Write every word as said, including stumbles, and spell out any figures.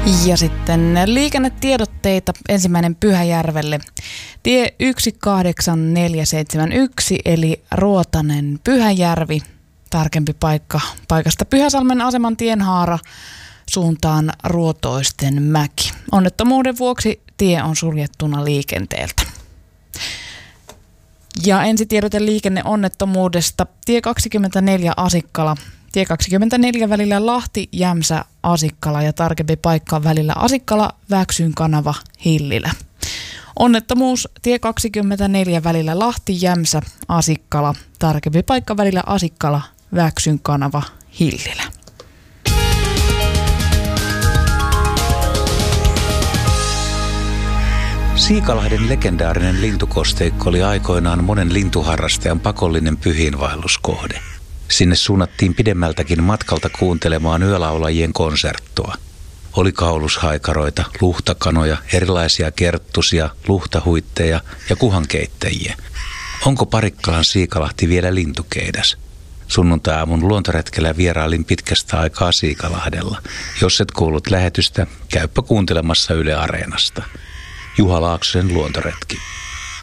Ja sitten liikennetiedotteita ensimmäinen Pyhäjärvelle. Tie yksi kahdeksan neljä seitsemän yksi eli Ruotanen Pyhäjärvi. Tarkempi paikka paikasta Pyhäsalmen aseman tienhaara suuntaan Ruotoisten mäki. Onnettomuuden vuoksi tie on suljettuna liikenteeltä. Ja ensitiedote liikenneonnettomuudesta. Tie kaksikymmentäneljä Asikkala. Tie kaksikymmentäneljä välillä Lahti, Jämsä, Asikkala ja tarkempi paikka välillä Asikkala, Väksyn kanava, Hillilä. Onnettomuus tie kaksikymmentäneljä välillä Lahti, Jämsä, Asikkala, tarkempi paikka välillä Asikkala, Väksyn kanava, Hillilä. Siikalahden legendaarinen lintukosteikko oli aikoinaan monen lintuharrastajan pakollinen pyhiinvaelluskohde. Sinne suunnattiin pidemmältäkin matkalta kuuntelemaan yölaulajien konserttoa. Oli kaulushaikaroita, luhtakanoja, erilaisia kerttusia, luhtahuitteja ja kuhankeittäjiä. Onko Parikkalan Siikalahti vielä lintukeidas? Sunnuntai-aamun luontoretkellä vierailin pitkästä aikaa Siikalahdella. Jos et kuullut lähetystä, käyppä kuuntelemassa Yle Areenasta. Juha Laaksosen luontoretki.